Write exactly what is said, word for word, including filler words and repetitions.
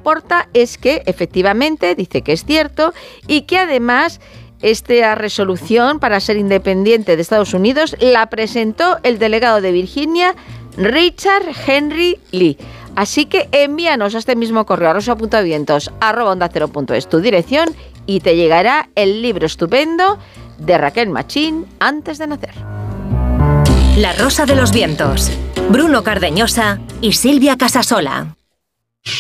aporta es que efectivamente dice que es cierto y que además esta resolución para ser independiente de Estados Unidos la presentó el delegado de Virginia, Richard Henry Lee. Así que envíanos a este mismo correo, a rosa.vientos arroba onda cero punto es, tu dirección, y te llegará el libro estupendo de Raquel Machín, Antes de nacer. La Rosa de los Vientos, Bruno Cardeñosa y Silvia Casasola.